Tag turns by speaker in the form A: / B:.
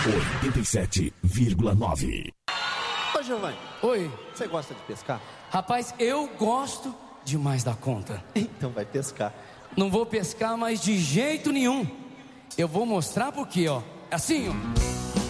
A: 87,9.
B: Ô, Giovanni.
C: Oi.
B: Você gosta de pescar?
C: Rapaz, eu gosto demais da conta.
B: Então vai pescar.
C: Não vou pescar, mas de jeito nenhum. Eu vou mostrar porque, ó. Assim, ó.